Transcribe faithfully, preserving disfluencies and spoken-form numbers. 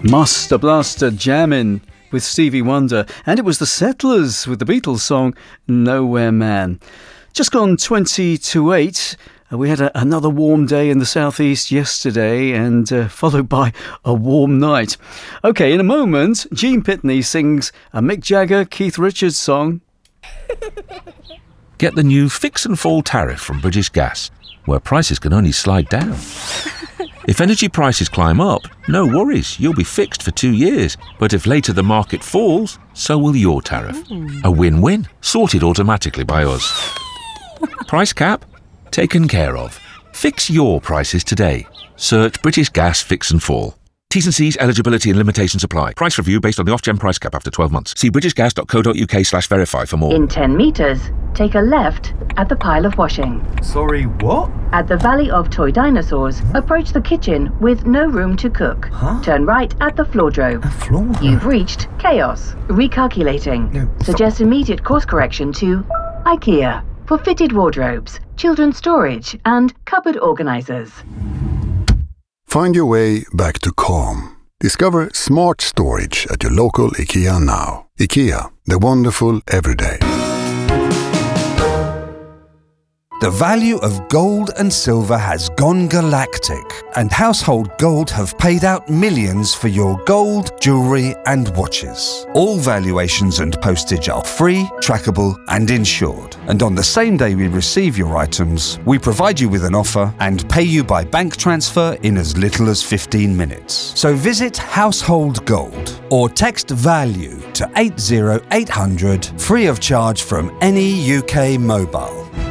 Master Blaster jamming with Stevie Wonder, and it was the Settlers with the Beatles song Nowhere Man. Just gone twenty to eight. Uh, we had a, another warm day in the southeast yesterday, and uh, followed by a warm night. Okay, in a moment, Gene Pitney sings a Mick Jagger, Keith Richards song. Get the new Fix and Fall tariff from British Gas, where prices can only slide down. If energy prices climb up, no worries, you'll be fixed for two years. But if later the market falls, so will your tariff. A win-win, sorted automatically by us. Price cap? Taken care of. Fix your prices today. Search British Gas Fix and Fall. T's and C's, eligibility and limitations apply. Price review based on the off-gen price cap after twelve months. See britishgas.co.uk slash verify for more. In ten metres, take a left at the pile of washing. Sorry, what? At the Valley of Toy Dinosaurs, approach the kitchen with no room to cook. Huh? Turn right at the floordrobe. A floor? You've reached chaos. Recalculating. No, stop. Suggest immediate course correction to IKEA for fitted wardrobes, children's storage, and cupboard organisers. Find your way back to calm. Discover smart storage at your local IKEA now. IKEA, the wonderful everyday. The value of gold and silver has gone galactic, and Household Gold have paid out millions for your gold, jewellery and watches. All valuations and postage are free, trackable and insured. And on the same day we receive your items, we provide you with an offer and pay you by bank transfer in as little as fifteen minutes. So visit Household Gold or text VALUE to eight zero eight hundred free of charge from any U K mobile.